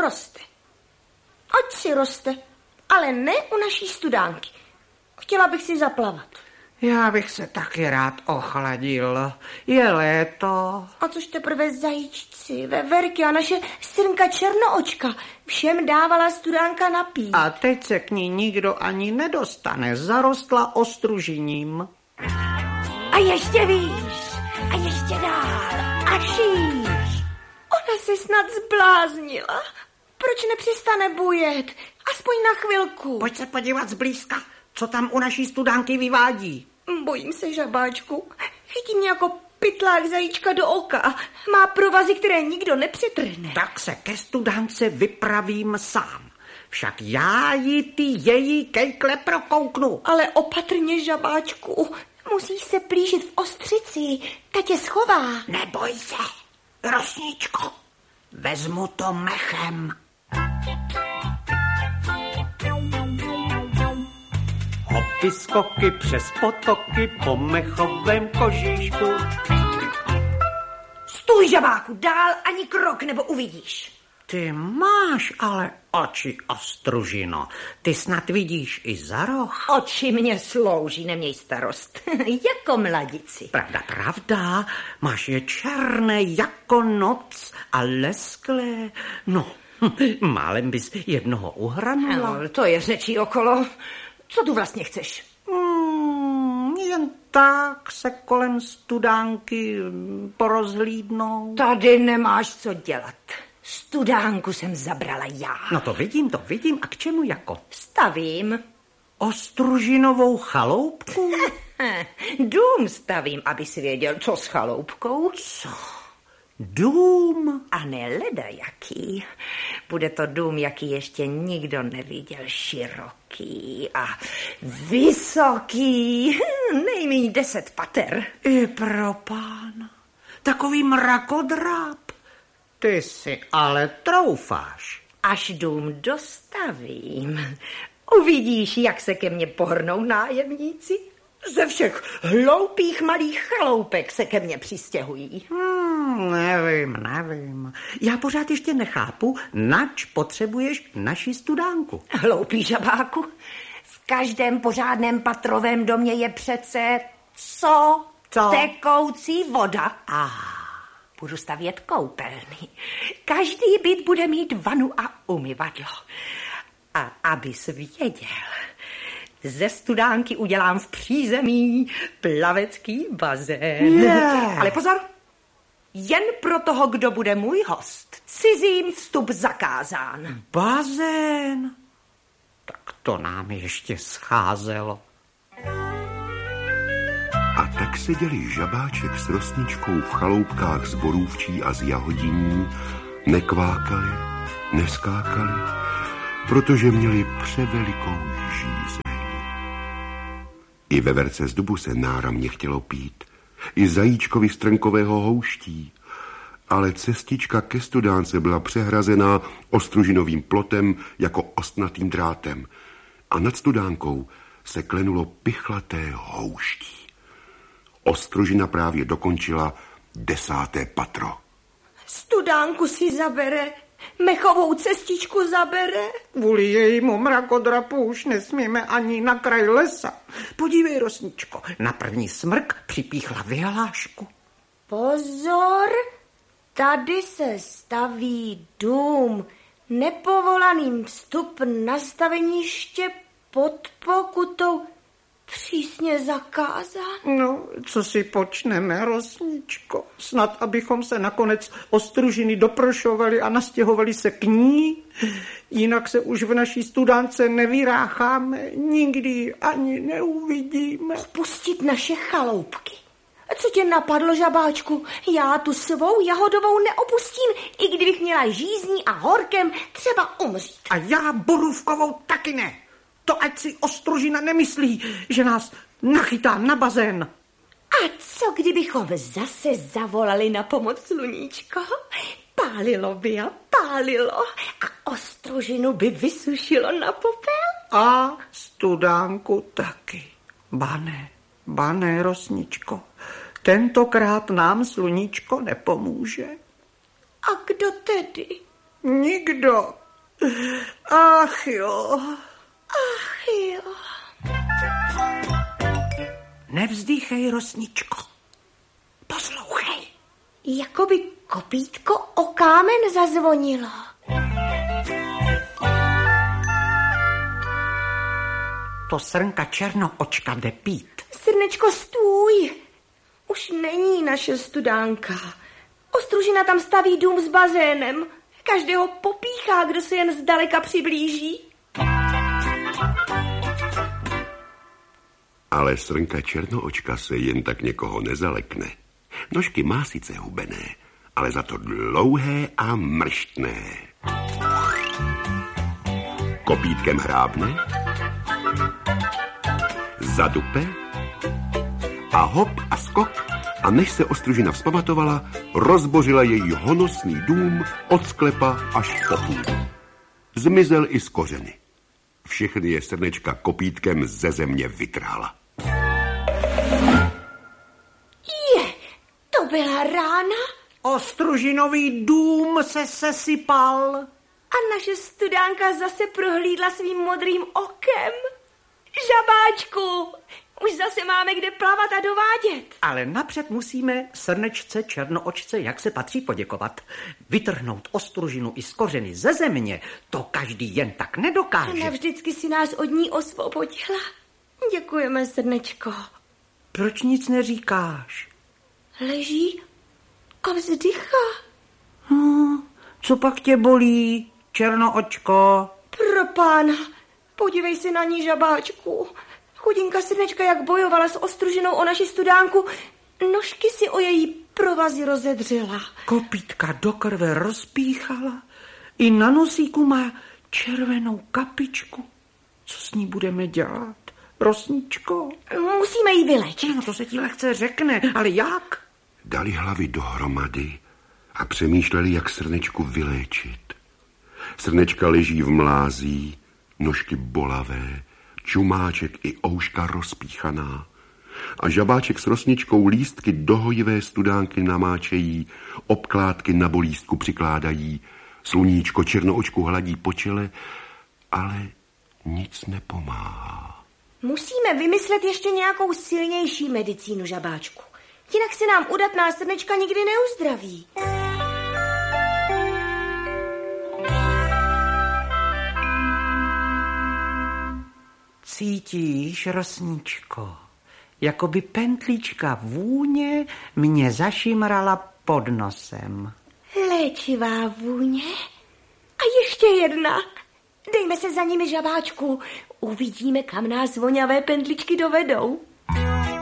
roste. Ať si roste, ale ne u naší studánky. Chtěla bych si zaplavat. Já bych se taky rád ochladil. Je léto. A což teprve zajíčci, veverky a naše srnka Černoočka. Všem dávala studánka napít. A teď se k ní nikdo ani nedostane. Zarostla ostružiním. A ještě výš. A ještě dál. A šíř. Ona se snad zbláznila. Proč nepřestane bujet? Aspoň na chvilku. Pojď se podívat zblízka, co tam u naší studánky vyvádí. Bojím se, žabáčku. Chytí mě jako pytlák zajíčka do oka. Má provazy, které nikdo nepřetrhne. Tak se ke studánce vypravím sám. Však já jí ty její kejkle prokouknu. Ale opatrně, žabáčku. Musíš se plížit v ostřici. Ta tě schová. Neboj se, Rosničko. Vezmu to mechem. Hopy skoky přes potoky po mechovém kožíšku. Stůj, žabáku, dál ani krok, nebo uvidíš. Ty máš ale oči, Ostružino. Ty snad vidíš i za roh. Oči mě slouží, neměj starost. Jako mladici. Pravda. Máš je černé jako noc a lesklé. No, málem bys jednoho uhranula. No, to je řečí okolo. Co tu vlastně chceš? Jen tak se kolem studánky porozhlídnout. Tady nemáš co dělat. Studánku jsem zabrala já. No to vidím. A k čemu jako? Stavím. Ostružinovou chaloupku? Dům stavím, aby si věděl, co s chaloupkou. Co? Dům? A ne ledajaký. Bude to dům, jaký ještě nikdo neviděl. Široký a vysoký. Nejméně 10 pater. I pro pána. Takový mrakodráp. Ty si ale troufáš. Až dům dostavím, uvidíš, jak se ke mně pohrnou nájemníci. Ze všech hloupých malých chaloupek se ke mně přistěhují. Nevím. Já pořád ještě nechápu, nač potřebuješ naši studánku. Hloupý žabáku, v každém pořádném patrovém domě je přece co? Tekoucí voda. Budu stavět koupelny. Každý byt bude mít vanu a umyvadlo. A abys věděl, ze studánky udělám v přízemí plavecký bazén. Ale pozor, jen pro toho, kdo bude můj host. Cizím vstup zakázán. Bazén? Tak to nám ještě scházelo. A tak seděli žabáček s Rosničkou v chaloupkách z borůvčí a z jahodíní, nekvákali, neskákali, protože měli převelikou žízeň. I veverce z dubu se náramně chtělo pít, i zajíčkovi z trnkového houští, ale cestička ke studánce byla přehrazená ostružinovým plotem jako ostnatým drátem a nad studánkou se klenulo pichlaté houští. Ostružina právě dokončila 10. patro. Studánku si zabere, mechovou cestičku zabere. Kvůli jejímu mrakodrapu už nesmíme ani na kraj lesa. Podívej, Rosničko, na první smrk připíchla vyhlášku. Pozor, tady se staví dům. Nepovolaným vstup na staveniště pod pokutou. Přísně zakázán? No, co si počneme, Rosničko? Snad, abychom se nakonec Ostružiny doprošovali a nastěhovali se k ní. Jinak se už v naší studánce nevyrácháme, nikdy ani neuvidíme. Opustit naše chaloupky? Co tě napadlo, žabáčku? Já tu svou jahodovou neopustím, i kdybych měla žízní a horkem třeba umřít. A já borůvkovou taky ne. To ať si Ostružina nemyslí, že nás nachytá na bazén. A co kdybychom zase zavolali na pomoc sluníčko? Pálilo by a pálilo a Ostružinu by vysušilo na popel? A studánku taky. Bané, Rosničko. Tentokrát nám sluníčko nepomůže. A kdo tedy? Nikdo. Ach jo. Ach jo. Nevzdýchej, Rosničko. Poslouchej. Jakoby kopítko o kámen zazvonilo. To srnka Černoočka jde pít. Srnečko, stůj. Už není naše studánka. Ostružina tam staví dům s bazénem. Každého popíchá, kdo se jen zdaleka přiblíží. Ale srnka Černoočka se jen tak někoho nezalekne. Nožky má sice hubené, ale za to dlouhé a mrštné. Kopítkem hrábne, zadupe a hop a skok, a než se Ostružina vzpamatovala, rozbořila její honosný dům od sklepa až po půdu. Zmizel i z kořeny. Všechny je srnečka kopítkem ze země vytrála. To byla rána? Ostružinový dům se sesypal. A naše studánka zase prohlídla svým modrým okem. Žabáčku, už zase máme kde plavat a dovádět. Ale napřed musíme srnečce Černoočce, jak se patří, poděkovat. Vytrhnout Ostružinu i z kořeny ze země, to každý jen tak nedokáže. Ona vždycky si nás od ní osvobodila. Děkujeme, srnečko. Proč nic neříkáš? Leží a vzdychá. Co pak tě bolí, Černoočko? Pro pána, podívej se na ní, žabáčku. Chudinka srnečka, jak bojovala s Ostružinou o naši studánku, nožky si o její provazy rozedřela. Kopítka do krve rozpíchala, i na nosíku má červenou kapičku. Co s ní budeme dělat, Rosničko? Musíme jí vylečit. No, to se ti lehce řekne, ale jak? Dali hlavy dohromady a přemýšleli, jak srnečku vyléčit. Srnečka leží v mlází, nožky bolavé, čumáček i ouška rozpíchaná. A žabáček s Rosničkou lístky do hojivé studánky namáčejí, obkládky na bolístku přikládají, sluníčko Černoočku hladí po čele, ale nic nepomáhá. Musíme vymyslet ještě nějakou silnější medicínu, žabáčku. Jinak se nám udatná srnečka nikdy neuzdraví. Cítíš, Rosničko, jakoby pentlíčka vůně mě zašimrala pod nosem. Léčivá vůně? A ještě jedna. Dejme se za nimi, žabáčku. Uvidíme, kam nás voňavé pendličky dovedou.